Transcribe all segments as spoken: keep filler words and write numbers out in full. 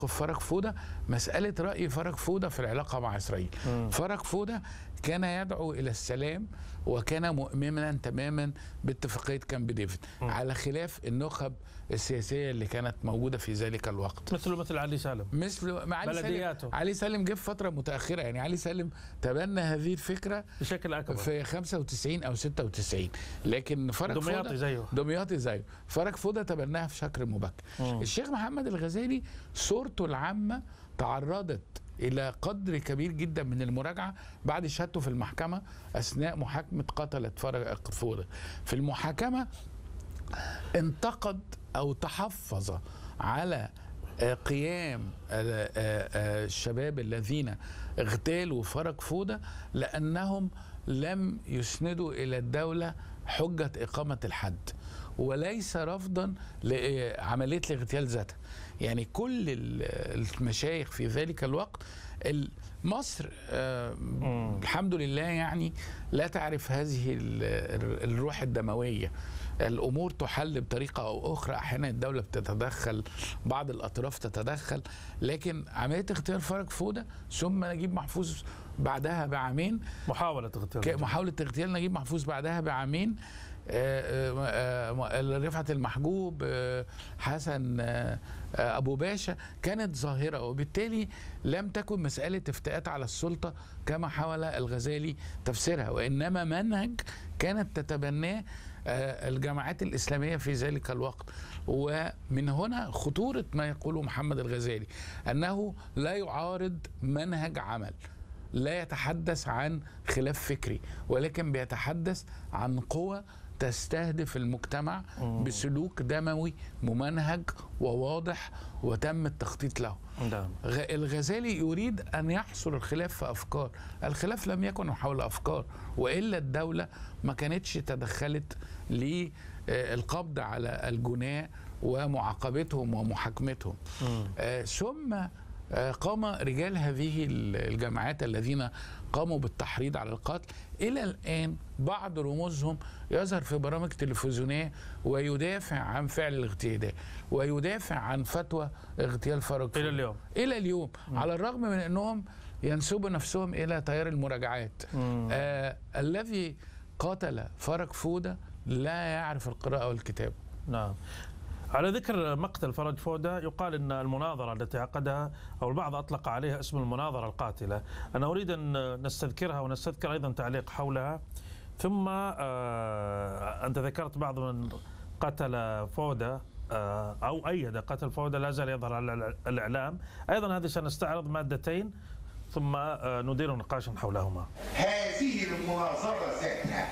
فرج فودة مسألة رأي فرج فودة في العلاقة مع إسرائيل. م. فرج فودة كان يدعو إلى السلام وكان مؤمنا تماما باتفاقية كامب ديفيد، م. على خلاف النخب السياسية اللي كانت موجودة في ذلك الوقت، مثل مثل علي سالم مثل مع علي سالم. علي سالم جه في فترة متأخرة، يعني علي سالم تبنى هذه الفكرة بشكل أكبر في خمسة وتسعين أو ستة وتسعين، لكن فرج فودة دمياطي زيه دمياطي زيه فرج فودة تبناها في شكل مبكر. م. الشيخ محمد الغزالي صورته العامة تعرضت إلى قدر كبير جدا من المراجعة بعد شهادته في المحكمة أثناء محاكمة قتلة فرج فودة. في المحاكمة انتقد أو تحفظ على قيام الشباب الذين اغتالوا فرج فودة لأنهم لم يسندوا إلى الدولة حجة إقامة الحد، وليس رفضا لعملية الاغتيال ذاتها. يعني كل المشايخ في ذلك الوقت، مصر آه الحمد لله يعني لا تعرف هذه الروح الدموية. الأمور تحل بطريقة أو أخرى، أحيانا الدولة بتتدخل، بعض الأطراف تتدخل، لكن عملية اغتيال فرج فودة ثم نجيب محفوظ بعدها بعامين، محاولة اغتيال محاولة اغتيال نجيب محفوظ بعدها بعامين، رفعت المحجوب، حسن أبو باشا، كانت ظاهرة، وبالتالي لم تكن مسألة افتئات على السلطة كما حاول الغزالي تفسيرها، وإنما منهج كانت تتبناه الجماعات الإسلامية في ذلك الوقت. ومن هنا خطورة ما يقوله محمد الغزالي، أنه لا يعارض منهج عمل، لا يتحدث عن خلاف فكري، ولكن بيتحدث عن قوة تستهدف المجتمع بسلوك دموي ممنهج وواضح وتم التخطيط له. الغزالي يريد أن يحصر الخلاف في أفكار، الخلاف لم يكن حول أفكار، وإلا الدولة ما كانتش تدخلت للقبض على الجناة ومعاقبتهم ومحاكمتهم. آه ثم آه قام رجال هذه الجماعات الذين قاموا بالتحريض على القتل إلى الآن بعض رموزهم يظهر في برامج تلفزيونية ويدافع عن فعل الاغتيال ويدافع عن فتوى اغتيال فرج فودة إلى اليوم إلى اليوم م. على الرغم من أنهم ينسبوا نفسهم إلى تيار المراجعات. آه الذي قتل فرج فودة لا يعرف القراءة والكتابة. نعم. على ذكر مقتل فرج فودة، يقال أن المناظرة التي عقدها أو البعض أطلق عليها اسم المناظرة القاتلة، أنا أريد أن نستذكرها ونستذكر أيضا تعليق حولها. ثم آه أنت ذكرت بعض من قتل فودة آه أو أيد قتل فودة لا زال يظهر على الإعلام، أيضا هذه سنستعرض مادتين ثم آه ندير نقاشا حولهما. هذه المناظرة ذاتها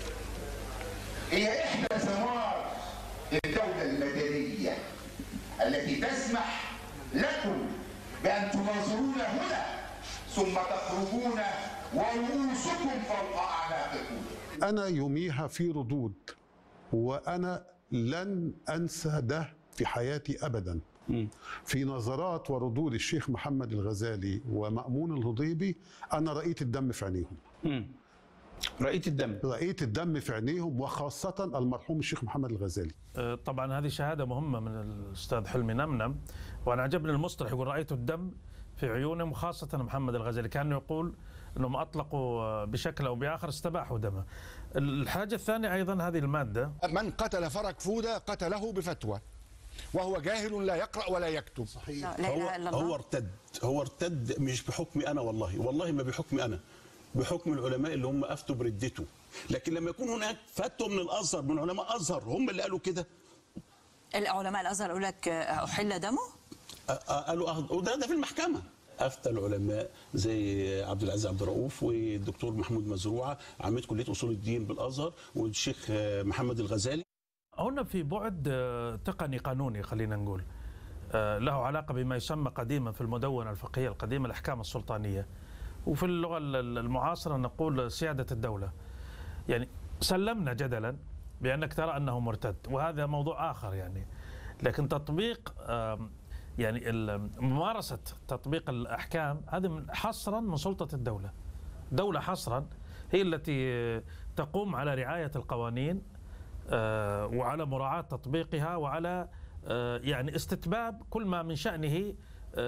هي إحدى ثمار الدولة المدنية التي تسمح لكم بأن تناظرون هنا ثم تخرجون ورؤوسكم فوق أعناقكم. أنا يوميها في ردود، وأنا لن أنسى ده في حياتي أبدا. م. في نظرات وردود الشيخ محمد الغزالي ومأمون الهضيبي أنا رأيت الدم في عينيهم. م. رأيت الدم رأيت الدم في عينيهم، وخاصة المرحوم الشيخ محمد الغزالي. طبعا هذه شهادة مهمة من الأستاذ حلمي نمنم، وأنا عجبني المصطلح، يقول رأيت الدم في عيونهم، وخاصة محمد الغزالي كانه يقول أنهم أطلقوا بشكل أو بآخر استباحوا دمه. الحاجة الثانية أيضا هذه المادة، من قتل فرج فودة قتله بفتوى وهو جاهل لا يقرأ ولا يكتب. صحيح. هو, هو ارتد هو ارتد مش بحكمي أنا، والله والله ما بحكمي أنا، بحكم العلماء اللي هم افتوا بردته. لكن لما يكون هناك فتوى من الازهر، من علماء ازهر هم اللي قالوا كده، العلماء الازهر قالوا لك احل دمه، قالوا ده, ده في المحكمه. افتى العلماء زي عبد العزيز عبد الرؤوف والدكتور محمود مزروعه عميد كليه اصول الدين بالازهر والشيخ محمد الغزالي. هنا في بعد تقني قانوني خلينا نقول له علاقه بما يسمى قديما في المدونه الفقهيه القديمه الاحكام السلطانيه، وفي اللغة المعاصرة نقول سيادة الدولة. يعني سلمنا جدلا بأنك ترى أنه مرتد، وهذا موضوع آخر يعني، لكن تطبيق يعني ممارسة تطبيق الأحكام هذه حصرا من سلطة الدولة. دولة حصرا هي التي تقوم على رعاية القوانين وعلى مراعاة تطبيقها وعلى يعني استتباب كل ما من شأنه